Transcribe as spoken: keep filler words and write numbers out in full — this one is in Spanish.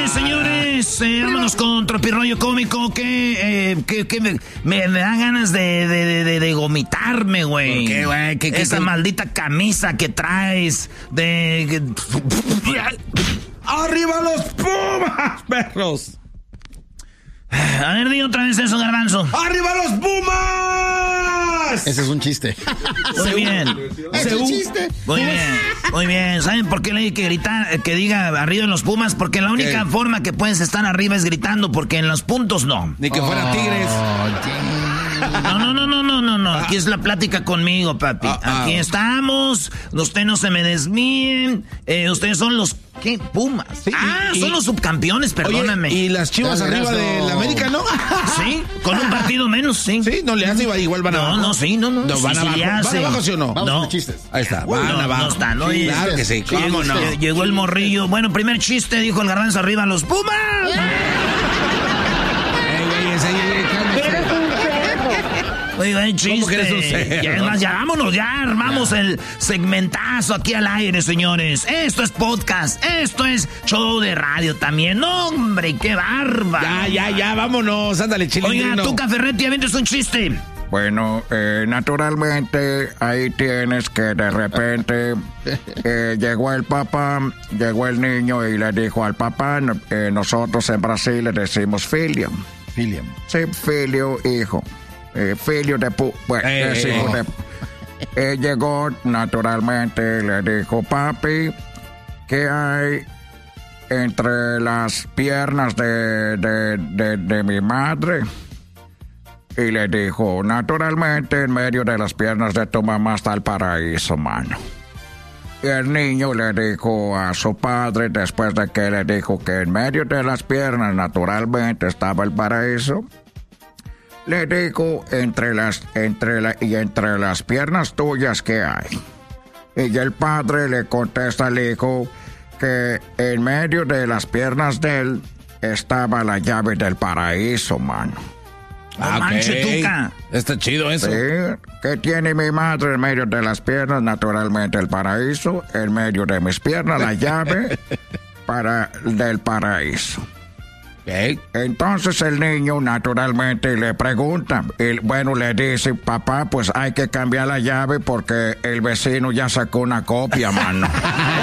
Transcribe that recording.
Oye, señores, eh, vámonos con Tropirollo Cómico, que, eh, que, que me, me, me dan ganas de, de, de, de vomitarme, güey. ¿Por qué, güey? ¿Qué, qué, Esa qué? maldita camisa que traes de... ¡Arriba los Pumas, perros! A ver, di otra vez eso, Garbanzo. ¡Arriba los Pumas! Ese es un chiste. Muy bien. Es un chiste. Muy bien, muy bien. ¿Saben por qué le hay que gritar, que diga arriba en los Pumas? Porque la única ¿Qué? forma que puedes estar arriba es gritando, porque en los puntos no. Ni que fueran Tigres. No, no, no, no, no, no, no. Aquí es la plática conmigo, papi. Ah, ah. Aquí estamos. Usted no se me desvíen. Eh, ustedes son los... ¿Qué? Pumas. Sí, ah, y, son y, los subcampeones, perdóname. Oye, y las Chivas Dale, arriba no. de la América, ¿no? Sí, con un partido menos, sí. Sí, no le hace, igual van No, abajo. no, sí, no, no. No, Sí, van sí abajo. le ¿Van hace. abajo, sí o no? Vamos No. con los chistes. Ahí está, van no, abajo. no están, oye. Claro que sí, ¿cómo no? Llegó, llegó el morrillo. Bueno, primer chiste, dijo el Garbanzo, arriba los Pumas. Ey, güey, ese, ey, cálmese. Oiga, hay chiste. ¿Cómo que eres un cerdo? Ya, es más, ya vámonos, ya armamos Ya. el segmentazo aquí al aire, señores. Esto es podcast, esto es show de radio también. ¡No, hombre, qué barba! Ya, ya, ya, vámonos, ándale, chilindrino. Oiga, tú, Caferretti, avientes un chiste. Bueno, eh, naturalmente ahí tienes que de repente eh, llegó el papá, llegó el niño y le dijo al papá, no- eh, nosotros en Brasil le decimos filio. William. Sí, filio, hijo. Eh, filio de pu... Bueno, Eh, es eh, hijo eh. de... Eh, llegó naturalmente, le dijo, papi, ¿qué hay entre las piernas de, de, de, de mi madre? Y le dijo, naturalmente, en medio de las piernas de tu mamá está el paraíso, mano. Y el niño le dijo a su padre, después de que le dijo que en medio de las piernas naturalmente estaba el paraíso, le dijo, entre las, entre la, y entre las piernas tuyas, ¿qué hay? Y el padre le contesta al hijo que en medio de las piernas de él estaba la llave del paraíso, mano. Ah, No manche, ok. tuca. Está chido eso. Sí, que tiene mi madre en medio de las piernas, naturalmente el paraíso, en medio de mis piernas la llave para del paraíso. Ok. Entonces el niño naturalmente le pregunta, y bueno, le dice, papá, pues hay que cambiar la llave porque el vecino ya sacó una copia, mano.